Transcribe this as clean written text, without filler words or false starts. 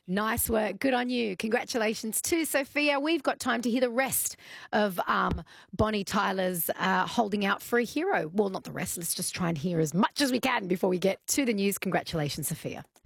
Nice work. Good on you. Congratulations to Sophia. We've got time to hear the rest of Bonnie Tyler's Holding Out for a Hero. Well, not the rest. Let's just try and hear as much as we can before we get to the news. Congratulations, Sophia.